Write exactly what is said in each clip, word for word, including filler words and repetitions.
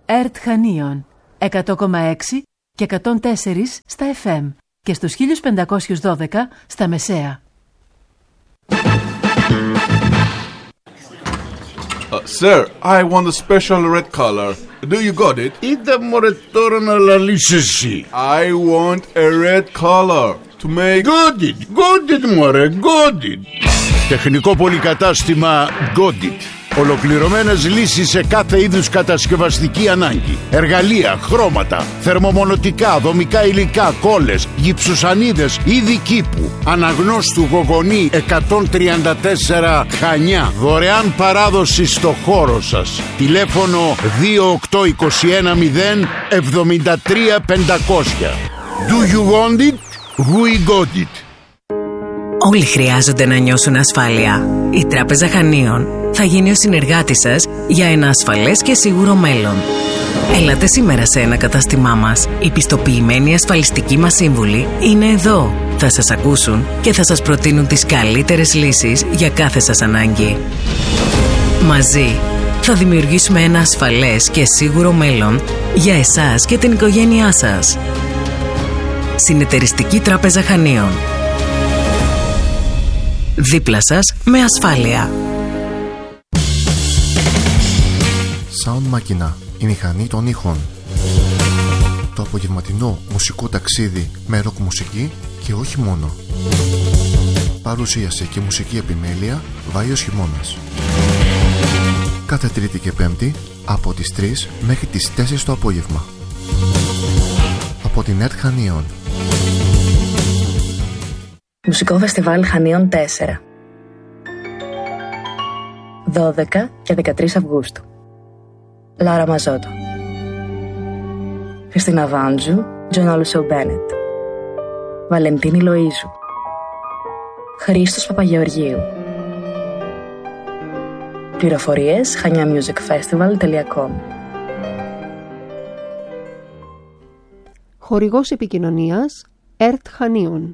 ΕΡΤ Χανίων εκατό κόμμα έξι και εκατόν τέσσερα στα εφ εμ και στους χίλια πεντακόσια δώδεκα στα μεσαία. Uh, sir, I want a special red color. Do you got it? Είδα μωρέ τώρα να λαλείς εσύ. I want a red color to make... Got it, got it μωρέ, got it. Τεχνικό πολυκατάστημα Got it. Ολοκληρωμένες λύσεις σε κάθε είδους κατασκευαστική ανάγκη. Εργαλεία, χρώματα, θερμομονωτικά, δομικά υλικά, κόλλες, γυψουσανίδες, είδη κήπου. Αναγνώστου Γογονή εκατόν τριάντα τέσσερα Χανιά. Δωρεάν παράδοση στο χώρο σας. Τηλέφωνο δύο οκτώ δύο ένα μηδέν εβδομήντα τρία πεντακόσια. Do you want it? We got it. Όλοι χρειάζονται να νιώσουν ασφάλεια. Η Τράπεζα Χανίων θα γίνει ο συνεργάτης σας για ένα ασφαλές και σίγουρο μέλλον. Έλατε σήμερα σε ένα κατάστημά μας. Οι πιστοποιημένοι ασφαλιστικοί μας σύμβουλοι είναι εδώ. Θα σας ακούσουν και θα σας προτείνουν τις καλύτερες λύσεις για κάθε σας ανάγκη. Μαζί θα δημιουργήσουμε ένα ασφαλές και σίγουρο μέλλον για εσάς και την οικογένειά σας. Συνεταιριστική Τράπεζα Χανίων. Δίπλα σας με ασφάλεια. Sound Machina, η μηχανή των ήχων. Το απογευματινό μουσικό ταξίδι με ροκ μουσική και όχι μόνο. Παρουσίαση και μουσική επιμέλεια Βάιος Χειμώνας. Κάθε Τρίτη και Πέμπτη από τις τρεις μέχρι τις τέσσερις το απόγευμα. Από την ΕΡΤ Χανίων. Μουσικό Φεστιβάλ Χανίων τέσσερα. δώδεκα και δεκατρείς Αυγούστου. Λάρα Μαζότο, Χριστίνα Βάντζου, Τζον Όλουσο Μπένετ, Βαλεντίνη Λοΐζου, Χρήστος Παπαγεωργίου. Πληροφορίες χανιά μιούζικ φεστιβάλ τελεία κομ. Χορηγός επικοινωνίας ΕΡΤ Χανίων.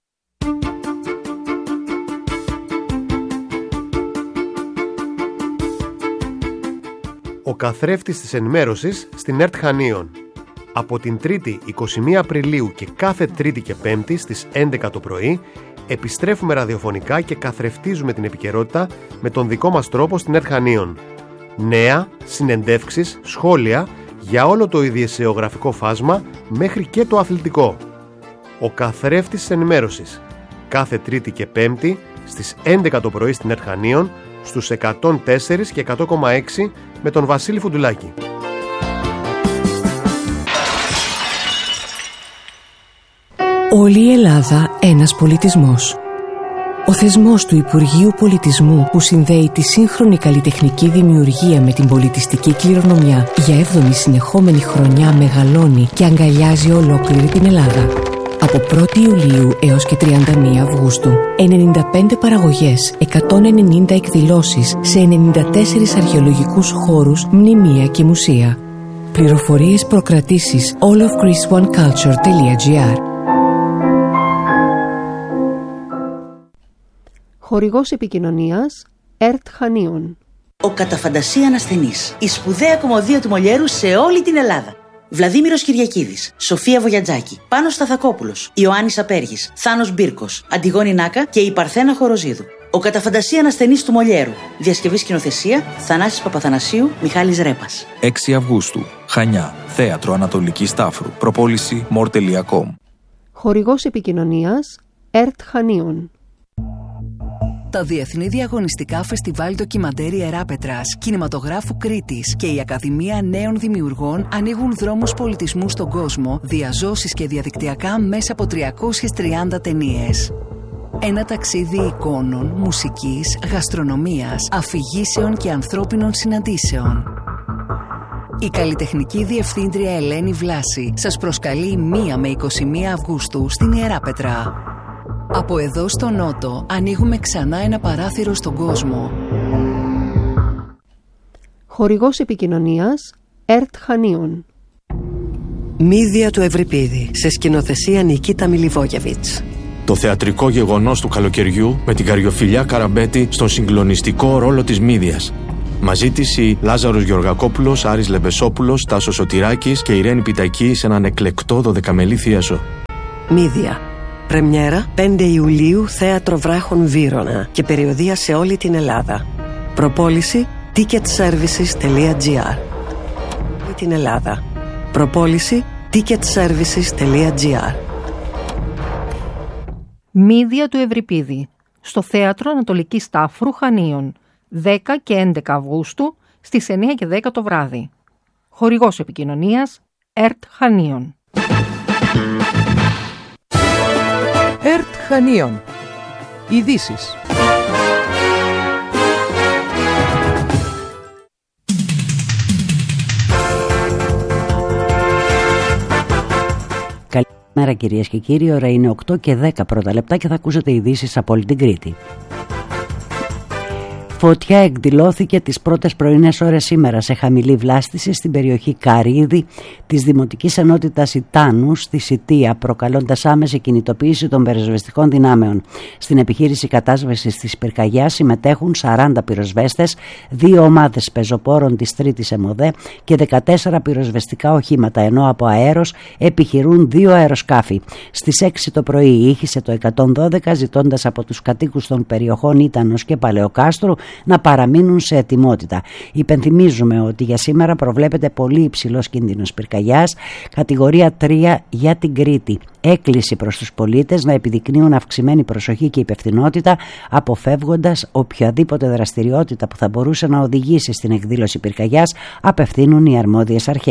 Ο καθρέφτης της ενημέρωσης στην ΕΡΤ Χανίων. Από την Τρίτη εικοστή πρώτη Απριλίου και κάθε Τρίτη και Πέμπτη στις έντεκα το πρωί επιστρέφουμε ραδιοφωνικά και καθρεφτίζουμε την επικαιρότητα με τον δικό μας τρόπο στην ΕΡΤ Χανίων. Νέα, συνεντεύξεις, σχόλια για όλο το ειδησεογραφικό φάσμα μέχρι και το αθλητικό. Ο καθρέφτης της ενημέρωσης. Κάθε Τρίτη και Πέμπτη στις έντεκα το πρωί στην ΕΡΤ Χανίων στους εκατόν τέσσερα και εκατό κόμμα έξι με τον Βασίλη Φουντουλάκη. Όλη η Ελλάδα ένας πολιτισμός. Ο θεσμός του Υπουργείου Πολιτισμού που συνδέει τη σύγχρονη καλλιτεχνική δημιουργία με την πολιτιστική κληρονομιά για έβδομη συνεχόμενη χρονιά μεγαλώνει και αγκαλιάζει ολόκληρη την Ελλάδα. Από πρώτη Ιουλίου έως και τριάντα μία Αυγούστου, ενενήντα πέντε παραγωγές, εκατόν ενενήντα εκδηλώσεις σε ενενήντα τέσσερις αρχαιολογικούς χώρους, μνημεία και μουσεία. Πληροφορίες προκρατήσεις all of greece one culture τελεία gr. Χορηγός επικοινωνίας ΕΡΤ Χανίων. Ο κατά φαντασία ασθενής. Η σπουδαία κομμωδία του Μολιέρου σε όλη την Ελλάδα. Βλαδίμηρος Κυριακίδης, Σοφία Βογιατζάκη, Πάνος Σταθακόπουλος, Ιωάννης Απέργης, Θάνος Μπίρκος, Αντιγόνη Νάκα και η Παρθένα Χοροζίδου. Ο κατά φαντασία ασθενής του Μολιέρου. Διασκευή σκηνοθεσία Θανάσης Παπαθανασίου, Μιχάλης Ρέπας. έξι Αυγούστου, Χανιά, Θέατρο Ανατολικής Τάφρου. Προπόληση μορ τελεία κομ. Χορηγός επικοινωνίας ΕΡΤ Χανίων. Τα Διεθνή Διαγωνιστικά Φεστιβάλ Ντοκιμαντέρ Ιεράπετρας, Κινηματογράφου Κρήτης και η Ακαδημία Νέων Δημιουργών ανοίγουν δρόμους πολιτισμού στον κόσμο, διαζώσεις και διαδικτυακά μέσα από τριακόσιες τριάντα ταινίες. Ένα ταξίδι εικόνων, μουσικής, γαστρονομίας, αφηγήσεων και ανθρώπινων συναντήσεων. Η καλλιτεχνική διευθύντρια Ελένη Βλάση σας προσκαλεί μία με εικοστή πρώτη Αυγούστου στην Ιεράπετρα. Από εδώ στο Νότο ανοίγουμε ξανά ένα παράθυρο στον κόσμο. Χορηγός επικοινωνίας ΕΡΤ Χανίων. Μύδια του Ευρυπίδη, σε σκηνοθεσία Νικίτα Μιλιβόγεβιτς. Το θεατρικό γεγονός του καλοκαιριού με την Καριοφιλιά Καραμπέτη στον συγκλονιστικό ρόλο της Μύδιας. Μαζί της η Λάζαρος Γεωργακόπουλος, Άρης Λεμπεσόπουλος, Τάσος Σωτηράκης και Ιρένη Πιτακή σε έναν εκλεκτό δωδεκαμελή θίασο. Μύδια. Πρεμιέρα πέντε Ιουλίου, Θέατρο Βράχων Βύρωνα και περιοδεία σε όλη την Ελλάδα. Προπόληση ticketservices τελεία gr. Την Ελλάδα. Προπόληση ticketservices τελεία gr. Μύδια του Ευρυπίδη στο Θέατρο Ανατολικής Στάφρου Χανίων, δέκα και έντεκα Αυγούστου στις εννιά και δέκα το βράδυ. Χορηγός επικοινωνίας ΕΡΤ Χανίων. ΕΡΤ Χανίων. Ειδήσεις. Καλημέρα κυρίες και κύριοι, ώρα είναι οκτώ και δέκα πρώτα λεπτά και θα ακούσετε ειδήσεις από όλη την Κρήτη. Φωτιά εκδηλώθηκε τις πρώτες πρωινές ώρες σήμερα σε χαμηλή βλάστηση στην περιοχή Καρύδη της Δημοτικής Ενότητας Ιτάνου στη Σιτία, προκαλώντας άμεση κινητοποίηση των πυροσβεστικών δυνάμεων. Στην επιχείρηση κατάσβεσης της πυρκαγιάς συμμετέχουν σαράντα πυροσβέστες, δύο ομάδες πεζοπόρων της τρίτης ΕΜΟΔΕ και δεκατέσσερα πυροσβεστικά οχήματα, ενώ από αέρος επιχειρούν δύο αεροσκάφη. Στις έξι το πρωί ήχησε το εκατόν δώδεκα ζητώντας από τους κατοίκους των περιοχών Ίτανος και Παλαιοκάστρου να παραμείνουν σε ετοιμότητα. Υπενθυμίζουμε ότι για σήμερα προβλέπεται πολύ υψηλός κίνδυνος πυρκαγιάς, κατηγορία τρία για την Κρήτη. Έκκληση προς τους πολίτες να επιδεικνύουν αυξημένη προσοχή και υπευθυνότητα, αποφεύγοντας οποιαδήποτε δραστηριότητα που θα μπορούσε να οδηγήσει στην εκδήλωση πυρκαγιάς, απευθύνουν οι αρμόδιες αρχές.